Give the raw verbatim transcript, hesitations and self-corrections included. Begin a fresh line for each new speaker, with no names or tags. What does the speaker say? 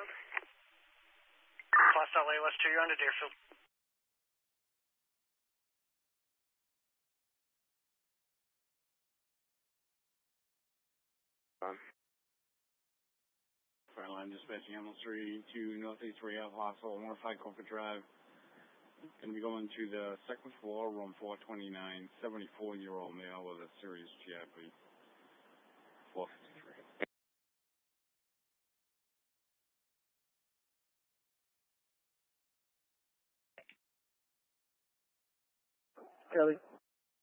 Class L A West two, you're under Deerfield.
On.
Frontline dispatching Hamilton three to Northeast Rehab Hospital, one oh five Colford Drive. Going to be going to the second floor, room four twenty-nine, seventy-four-year-old male with a serious G I P. four fifty-three.
Kelly.